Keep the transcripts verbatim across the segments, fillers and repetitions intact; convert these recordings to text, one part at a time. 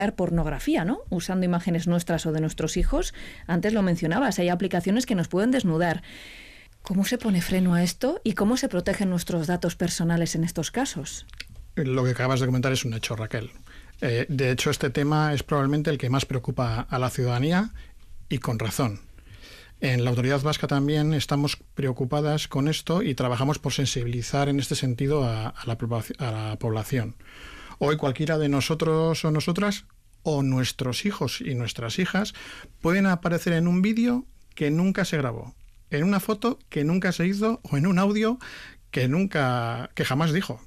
pornografía, ¿no? Usando imágenes nuestras o de nuestros hijos. Antes lo mencionabas, hay aplicaciones que nos pueden desnudar. ¿Cómo se pone freno a esto y cómo se protegen nuestros datos personales en estos casos? Lo que acabas de comentar es un hecho, Raquel. Eh, de hecho, este tema es probablemente el que más preocupa a la ciudadanía y con razón. En la Autoridad Vasca también estamos preocupadas con esto y trabajamos por sensibilizar en este sentido a, a, la, a la población. Hoy cualquiera de nosotros o nosotras o nuestros hijos y nuestras hijas pueden aparecer en un vídeo que nunca se grabó, en una foto que nunca se hizo o en un audio que nunca, que jamás dijo.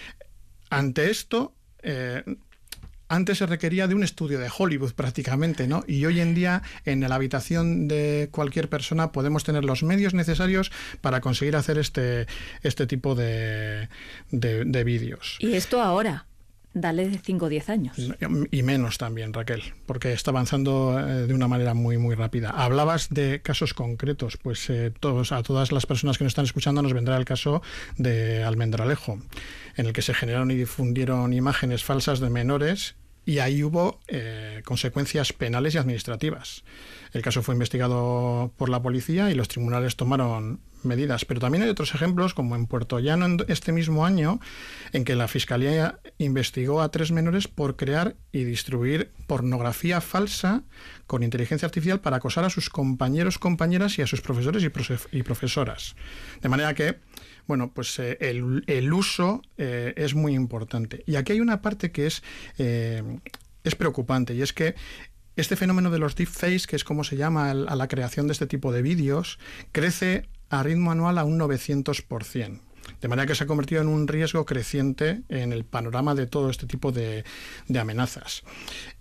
Ante esto, eh, antes se requería de un estudio de Hollywood prácticamente, ¿no? Y hoy en día en la habitación de cualquier persona podemos tener los medios necesarios para conseguir hacer este, este tipo de, de, de vídeos. Y esto ahora. Dale de cinco o diez años. Y menos también, Raquel, porque está avanzando eh, de una manera muy, muy rápida. Hablabas de casos concretos, pues eh, todos, a todas las personas que nos están escuchando nos vendrá el caso de Almendralejo, en el que se generaron y difundieron imágenes falsas de menores y ahí hubo eh, consecuencias penales y administrativas. El caso fue investigado por la policía y los tribunales tomaron medidas, pero también hay otros ejemplos, como en Puerto Llano en este mismo año, en que la Fiscalía investigó a tres menores por crear y distribuir pornografía falsa con inteligencia artificial para acosar a sus compañeros, compañeras y a sus profesores y, profe- y profesoras. De manera que, bueno, pues eh, el, el uso eh, es muy importante. Y aquí hay una parte que es, eh, es preocupante, y es que este fenómeno de los deepfakes, que es como se llama a la creación de este tipo de vídeos, crece a ritmo anual a un novecientos por ciento. De manera que se ha convertido en un riesgo creciente en el panorama de todo este tipo de, de amenazas.